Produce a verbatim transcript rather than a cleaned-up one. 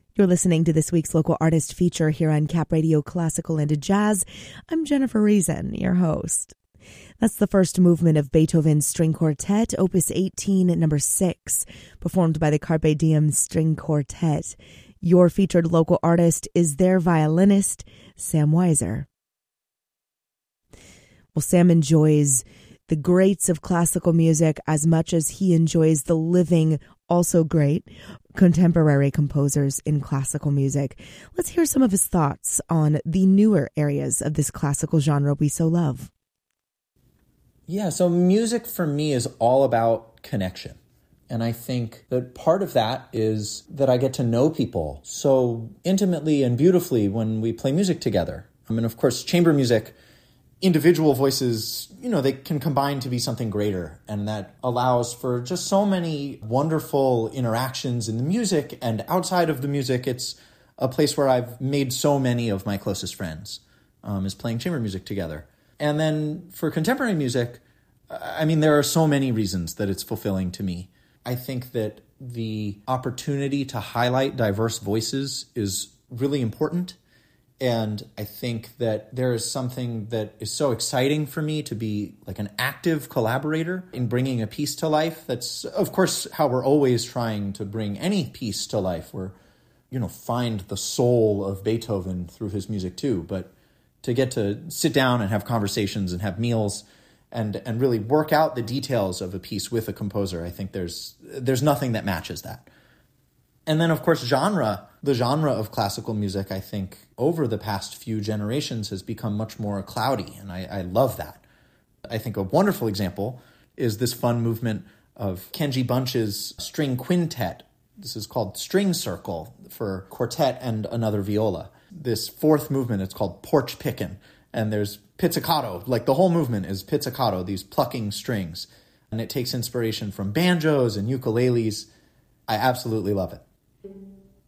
You're listening to this week's local artist feature here on Cap Radio Classical and Jazz. I'm Jennifer Reason, your host. That's the first movement of Beethoven's String Quartet, Opus eighteen, number six, performed by the Carpe Diem String Quartet. Your featured local artist is their violinist, Sam Weiser. Well, Sam enjoys the greats of classical music as much as he enjoys the living, also great, contemporary composers in classical music. Let's hear some of his thoughts on the newer areas of this classical genre we so love. Yeah, so music for me is all about connection. And I think that part of that is that I get to know people so intimately and beautifully when we play music together. I mean, of course, chamber music, individual voices, you know, they can combine to be something greater. And that allows for just so many wonderful interactions in the music. And outside of the music, it's a place where I've made so many of my closest friends, um, is playing chamber music together. And then for contemporary music, I mean, there are so many reasons that it's fulfilling to me. I think that the opportunity to highlight diverse voices is really important. And I think that there is something that is so exciting for me to be like an active collaborator in bringing a piece to life. That's, of course, how we're always trying to bring any piece to life. We're, you know, find the soul of Beethoven through his music too. But to get to sit down and have conversations and have meals and and really work out the details of a piece with a composer, I think there's there's nothing that matches that. And then, of course, genre. The genre of classical music, I think, over the past few generations has become much more cloudy, and I, I love that. I think a wonderful example is this fun movement of Kenji Bunch's string quintet. This is called String Circle for quartet and another viola. This fourth movement, it's called Porch Pickin', and there's pizzicato. Like the whole movement is pizzicato, these plucking strings. And it takes inspiration from banjos and ukuleles. I absolutely love it.